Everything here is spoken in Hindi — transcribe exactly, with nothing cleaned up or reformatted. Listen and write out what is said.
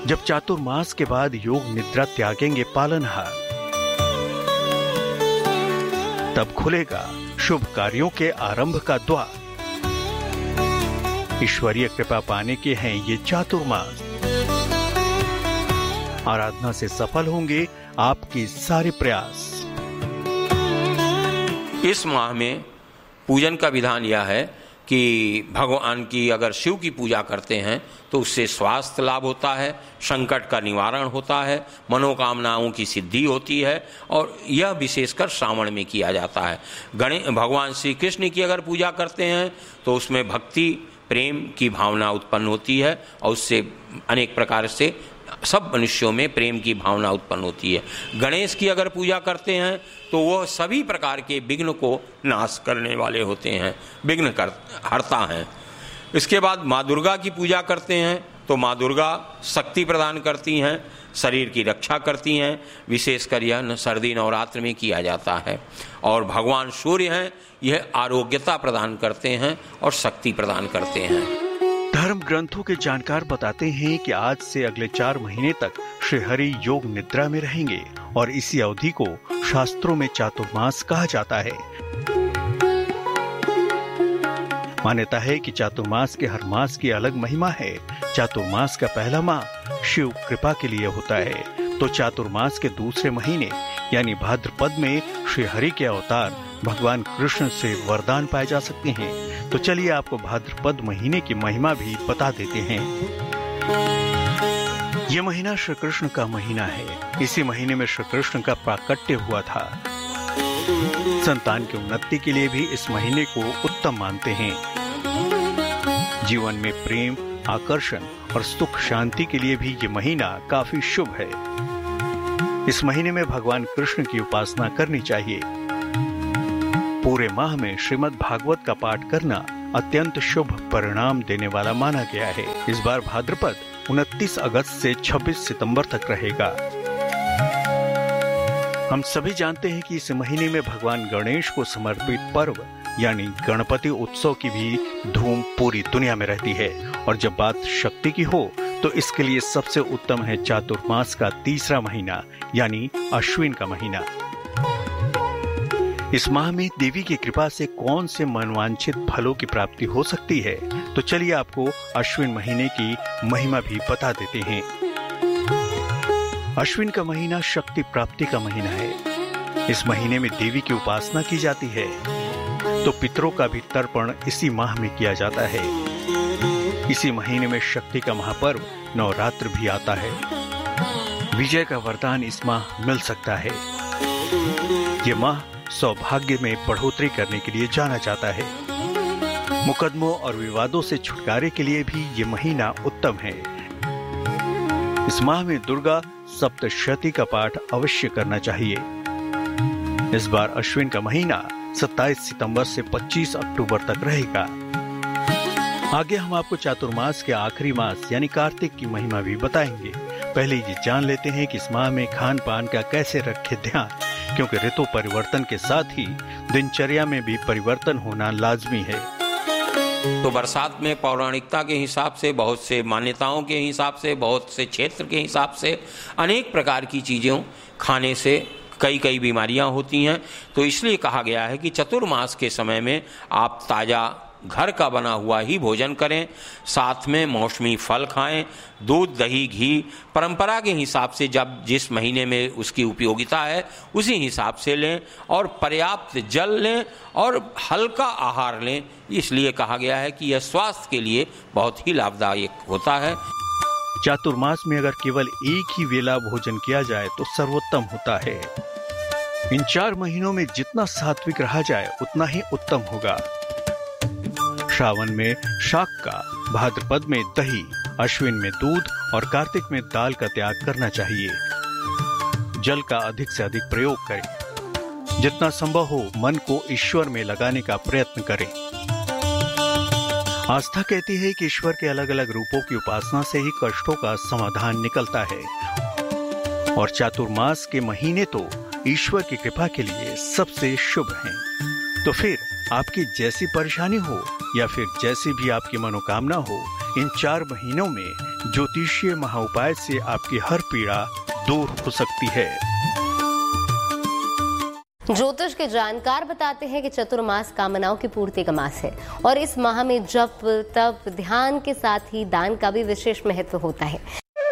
जब चातुर्मास के बाद योग निद्रा त्यागेंगे पालनहार, तब खुलेगा शुभ कार्यों के आरंभ का द्वार। ईश्वरीय कृपा पाने के हैं ये चातुर्मास। आराधना से सफल होंगे आपके सारे प्रयास। इस माह में पूजन का विधान यह है कि भगवान की अगर शिव की पूजा करते हैं तो उससे स्वास्थ्य लाभ होता है, संकट का निवारण होता है, मनोकामनाओं की सिद्धि होती है, और यह विशेषकर श्रावण में किया जाता है। गणेश भगवान श्री कृष्ण की अगर पूजा करते हैं तो उसमें भक्ति प्रेम की भावना उत्पन्न होती है और उससे अनेक प्रकार से सब मनुष्यों में प्रेम की भावना उत्पन्न होती है। गणेश की अगर पूजा करते हैं तो वह सभी प्रकार के विघ्न को नाश करने वाले होते हैं, विघ्न कर हरता हैं। इसके बाद माँ दुर्गा की पूजा करते हैं तो माँ दुर्गा शक्ति प्रदान करती हैं, शरीर की रक्षा करती हैं। विशेषकर यह सर्दी नवरात्र में किया जाता है। और भगवान सूर्य हैं, यह आरोग्यता प्रदान करते हैं और शक्ति प्रदान करते हैं। धर्म ग्रंथों के जानकार बताते हैं कि आज से अगले चार महीने तक श्री हरि योग निद्रा में रहेंगे और इसी अवधि को शास्त्रों में चातुर्मास कहा जाता है। मान्यता है कि चातुर्मास के हर मास की अलग महिमा है। चातुर्मास का पहला माह शिव कृपा के लिए होता है, तो चातुर्मास के दूसरे महीने यानी भाद्रपद में श्री हरि के अवतार भगवान कृष्ण से वरदान पाए जा सकते हैं। तो चलिए आपको भाद्रपद महीने की महिमा भी बता देते हैं। ये महीना श्री कृष्ण का महीना है। इसी महीने में श्री कृष्ण का प्राकट्य हुआ था। संतान की उन्नति के लिए भी इस महीने को उत्तम मानते हैं। जीवन में प्रेम, आकर्षण और सुख शांति के लिए भी ये महीना काफी शुभ है। इस महीने में भगवान कृष्ण की उपासना करनी चाहिए। पूरे माह में श्रीमद् भागवत का पाठ करना अत्यंत शुभ परिणाम देने वाला माना गया है। इस बार भाद्रपद उनतीस अगस्त से छब्बीस सितंबर तक रहेगा। हम सभी जानते हैं कि इस महीने में भगवान गणेश को समर्पित पर्व यानी गणपति उत्सव की भी धूम पूरी दुनिया में रहती है। और जब बात शक्ति की हो तो इसके लिए सबसे उत्तम है चातुर्मास का तीसरा महीना यानी अश्विन का महीना। इस माह में देवी की कृपा से कौन से मनवांछित फलों की प्राप्ति हो सकती है, तो चलिए आपको अश्विन महीने की महिमा भी बता देते हैं। अश्विन का महीना शक्ति प्राप्ति का महीना है। इस महीने में देवी की उपासना की जाती है, तो पितरों का भी तर्पण इसी माह में किया जाता है। इसी महीने में शक्ति का महापर्व नवरात्र भी आता है। विजय का वरदान इस माह मिल सकता है। ये माह सौभाग्य में बढ़ोतरी करने के लिए जाना जाता है। मुकदमों और विवादों से छुटकारे के लिए भी ये महीना उत्तम है। इस माह में दुर्गा सप्तशती का पाठ अवश्य करना चाहिए। इस बार अश्विन का महीना सत्ताईस सितंबर से पच्चीस अक्टूबर तक रहेगा। आगे हम आपको चातुर्मास के आखिरी मास यानी कार्तिक की महिमा भी बताएंगे। पहले ये जान लेते हैं कि इस माह में खान पान का कैसे रखे ध्यान, क्योंकि ऋतु परिवर्तन के साथ ही दिनचर्या में भी परिवर्तन होना लाजमी है। तो बरसात में पौराणिकता के हिसाब से, बहुत से मान्यताओं के हिसाब से, बहुत से क्षेत्र के हिसाब से अनेक प्रकार की चीज़ों खाने से कई कई बीमारियां होती हैं। तो इसलिए कहा गया है कि चतुर्मास के समय में आप ताज़ा घर का बना हुआ ही भोजन करें, साथ में मौसमी फल खाएं, दूध दही घी परंपरा के हिसाब से जब जिस महीने में उसकी उपयोगिता है उसी हिसाब से लें, और पर्याप्त जल लें और हल्का आहार लें। इसलिए कहा गया है कि यह स्वास्थ्य के लिए बहुत ही लाभदायक होता है। चातुर्मास में अगर केवल एक ही वेला भोजन किया जाए तो सर्वोत्तम होता है। इन चार महीनों में जितना सात्विक रहा जाए उतना ही उत्तम होगा। श्रावण में शाक का, भाद्रपद में दही, अश्विन में दूध और कार्तिक में दाल का त्याग करना चाहिए। जल का अधिक से अधिक प्रयोग करें। जितना संभव हो मन को ईश्वर में लगाने का प्रयत्न करें। आस्था कहती है कि ईश्वर के अलग अलग रूपों की उपासना से ही कष्टों का समाधान निकलता है, और चातुर्मास के महीने तो ईश्वर की कृपा के लिए सबसे शुभ हैं। तो फिर आपकी जैसी परेशानी हो या फिर जैसी भी आपकी मनोकामना हो, इन चार महीनों में ज्योतिषीय महाउपाय से आपकी हर पीड़ा दूर हो सकती है। ज्योतिष के जानकार बताते हैं कि चतुर्मास कामनाओं की पूर्ति का मास है और इस माह में जप, तप, ध्यान के साथ ही दान का भी विशेष महत्व होता है।